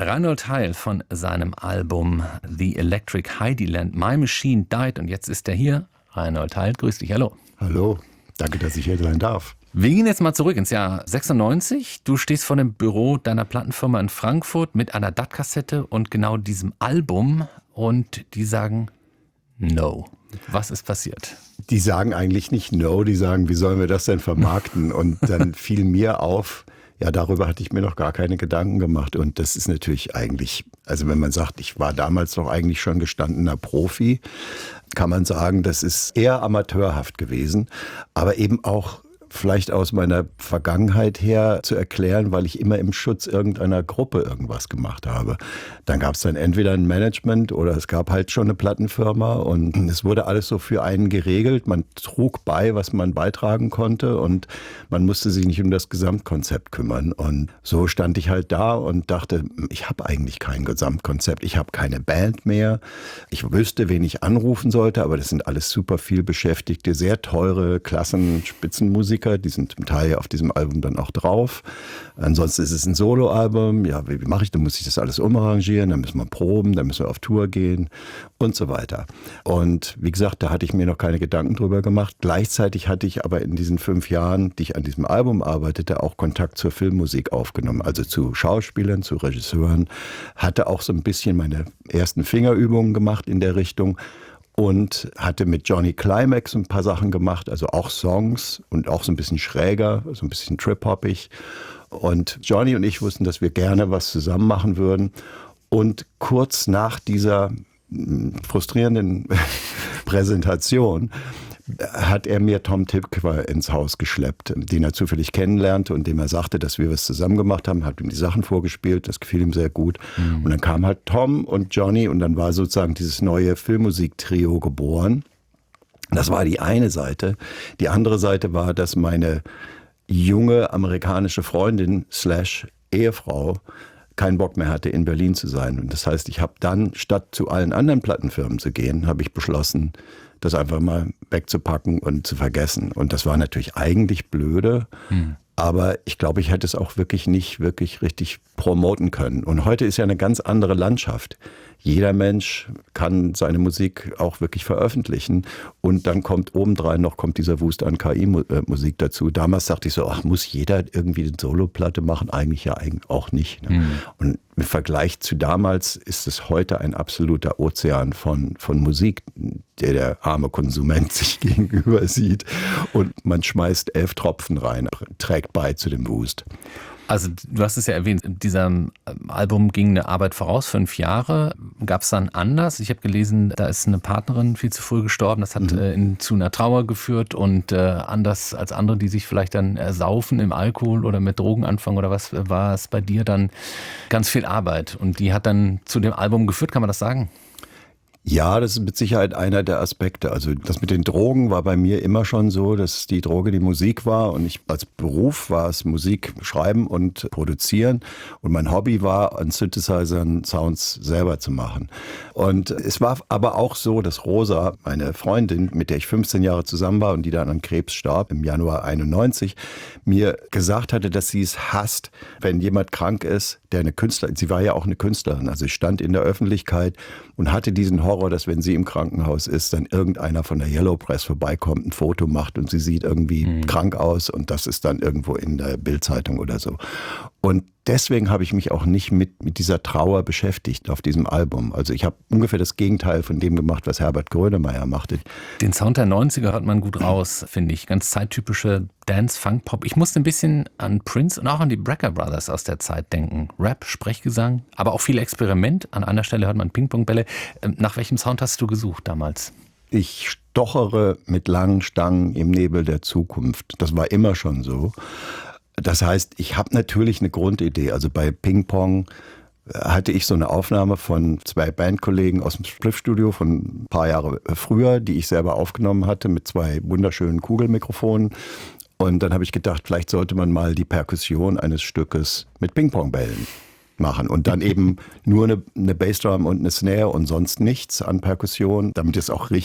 Reinhold Heil von seinem Album The Electric Heidiland, My Machine Died. Und jetzt ist er hier. Reinhold Heil, grüß dich, hallo. Hallo, danke, dass ich hier sein darf. Wir gehen jetzt mal zurück ins Jahr 96. Du stehst vor dem Büro deiner Plattenfirma in Frankfurt mit einer DAT-Kassette und genau diesem Album. Und die sagen, no. Was ist passiert? Die sagen eigentlich nicht no, die sagen, wie sollen wir das denn vermarkten? Und dann fiel mir auf, ja, darüber hatte ich mir noch gar keine Gedanken gemacht. Und das ist natürlich eigentlich, also wenn man sagt, ich war damals doch eigentlich schon gestandener Profi, kann man sagen, das ist eher amateurhaft gewesen, aber eben auch vielleicht aus meiner Vergangenheit her zu erklären, weil ich immer im Schutz irgendeiner Gruppe irgendwas gemacht habe. Dann gab es dann entweder ein Management oder es gab halt schon eine Plattenfirma und es wurde alles so für einen geregelt. Man trug bei, was man beitragen konnte und man musste sich nicht um das Gesamtkonzept kümmern. Und so stand ich halt da und dachte, ich habe eigentlich kein Gesamtkonzept. Ich habe keine Band mehr. Ich wüsste, wen ich anrufen sollte, aber das sind alles super viel Beschäftigte, sehr teure Klassenspitzenmusiker. Die sind zum Teil auf diesem Album dann auch drauf. Ansonsten ist es ein Soloalbum. Ja, wie mache ich? Dann muss ich das alles umarrangieren, dann müssen wir proben, dann müssen wir auf Tour gehen und so weiter. Und wie gesagt, da hatte ich mir noch keine Gedanken drüber gemacht. Gleichzeitig hatte ich aber in diesen 5 Jahren, die ich an diesem Album arbeitete, auch Kontakt zur Filmmusik aufgenommen. Also zu Schauspielern, zu Regisseuren. Hatte auch so ein bisschen meine ersten Fingerübungen gemacht in der Richtung. Und hatte mit Johnny Climax ein paar Sachen gemacht, also auch Songs und auch so ein bisschen schräger, so ein bisschen trip-hoppig. Und Johnny und ich wussten, dass wir gerne was zusammen machen würden. Und kurz nach dieser frustrierenden Präsentation hat er mir Tom Tykwer ins Haus geschleppt, den er zufällig kennenlernte und dem er sagte, dass wir was zusammen gemacht haben, hat ihm die Sachen vorgespielt, das gefiel ihm sehr gut. Und dann kam halt Tom und Johnny und dann war sozusagen dieses neue Filmmusiktrio geboren. Das war die eine Seite. Die andere Seite war, dass meine junge amerikanische Freundin / Ehefrau keinen Bock mehr hatte, in Berlin zu sein. Und das heißt, ich habe dann, statt zu allen anderen Plattenfirmen zu gehen, habe ich beschlossen, das einfach mal wegzupacken und zu vergessen. Und das war natürlich eigentlich blöde, aber ich glaube, ich hätte es auch wirklich nicht wirklich richtig promoten können. Und heute ist ja eine ganz andere Landschaft. Jeder Mensch kann seine Musik auch wirklich veröffentlichen und dann kommt obendrein noch dieser Wust an KI-Musik dazu. Damals dachte ich so, ach, muss jeder irgendwie eine Soloplatte machen? Eigentlich ja auch nicht. Ne? Und im Vergleich zu damals ist es heute ein absoluter Ozean von Musik, der arme Konsument sich gegenüber sieht und man schmeißt 11 Tropfen rein, trägt bei zu dem Wust. Also du hast es ja erwähnt, diesem Album ging eine Arbeit voraus, 5 Jahre. Gab es dann anders? Ich habe gelesen, da ist eine Partnerin viel zu früh gestorben. Das hat zu einer Trauer geführt und anders als andere, die sich vielleicht dann ersaufen im Alkohol oder mit Drogen anfangen oder was, war es bei dir dann ganz viel Arbeit. Und die hat dann zu dem Album geführt, kann man das sagen? Ja, das ist mit Sicherheit einer der Aspekte. Also das mit den Drogen war bei mir immer schon so, dass die Droge die Musik war und ich als Beruf war es Musik schreiben und produzieren und mein Hobby war, an Synthesizern Sounds selber zu machen. Und es war aber auch so, dass Rosa, meine Freundin, mit der ich 15 Jahre zusammen war und die dann an Krebs starb im Januar 91, mir gesagt hatte, dass sie es hasst, wenn jemand krank ist, der eine Künstlerin, sie war ja auch eine Künstlerin, also ich stand in der Öffentlichkeit und hatte diesen Horror, dass wenn sie im Krankenhaus ist, dann irgendeiner von der Yellow Press vorbeikommt, ein Foto macht und sie sieht irgendwie krank aus und das ist dann irgendwo in der Bild-Zeitung oder so. Und deswegen habe ich mich auch nicht mit dieser Trauer beschäftigt auf diesem Album. Also ich habe ungefähr das Gegenteil von dem gemacht, was Herbert Grönemeyer machte. Den Sound der 90er hört man gut raus, finde ich. Ganz zeittypische Dance, Funk, Pop. Ich musste ein bisschen an Prince und auch an die Brecker Brothers aus der Zeit denken. Rap, Sprechgesang, aber auch viel Experiment. An einer Stelle hört man Ping-Pong-Bälle. Nach welchem Sound hast du gesucht damals? Ich stochere mit langen Stangen im Nebel der Zukunft. Das war immer schon so. Das heißt, ich habe natürlich eine Grundidee. Also bei Ping Pong hatte ich so eine Aufnahme von 2 Bandkollegen aus dem Spliff-Studio von ein paar Jahre früher, die ich selber aufgenommen hatte mit 2 wunderschönen Kugelmikrofonen. Und dann habe ich gedacht, vielleicht sollte man mal die Perkussion eines Stückes mit Ping-Pong-Bällen machen und dann eben nur eine Bassdrum und eine Snare und sonst nichts an Perkussion, damit es auch richtig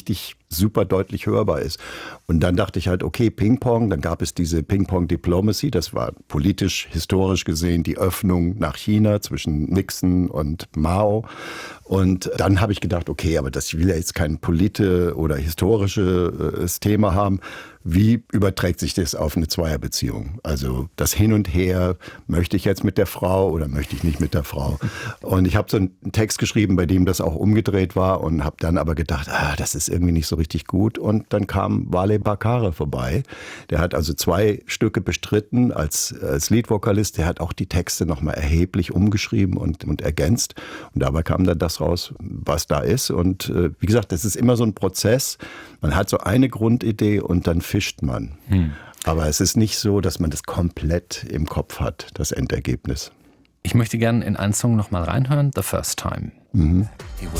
super deutlich hörbar ist. Und dann dachte ich halt, okay, Ping-Pong, dann gab es diese Ping-Pong-Diplomacy, das war politisch, historisch gesehen die Öffnung nach China zwischen Nixon und Mao. Und dann habe ich gedacht, okay, aber ich will ja jetzt kein oder historisches Thema haben. Wie überträgt sich das auf eine Zweierbeziehung? Also das Hin und Her, möchte ich jetzt mit der Frau oder möchte ich nicht mit der Frau? Und ich habe so einen Text geschrieben, bei dem das auch umgedreht war und habe dann aber gedacht, das ist irgendwie nicht so richtig gut. Und dann kam Wale Bakare vorbei. Der hat also 2 Stücke bestritten als Leadvokalist. Der hat auch die Texte nochmal erheblich umgeschrieben und ergänzt. Und dabei kam dann das raus, was da ist. Und wie gesagt, das ist immer so ein Prozess. Man hat so eine Grundidee und dann fischt man. Aber es ist nicht so, dass man das komplett im Kopf hat, das Endergebnis. Ich möchte gerne in einen Song nochmal reinhören, The First Time. He was